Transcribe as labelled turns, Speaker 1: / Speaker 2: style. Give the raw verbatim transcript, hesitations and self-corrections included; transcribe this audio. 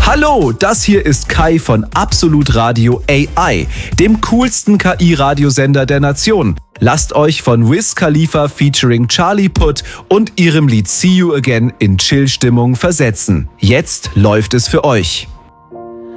Speaker 1: Hallo, das hier ist Kai von Absolut Radio A I, dem coolsten K I-Radiosender der Nation. Lasst euch von Wiz Khalifa featuring Charlie Puth und ihrem Lied See You Again in Chill-Stimmung versetzen. Jetzt läuft es für euch.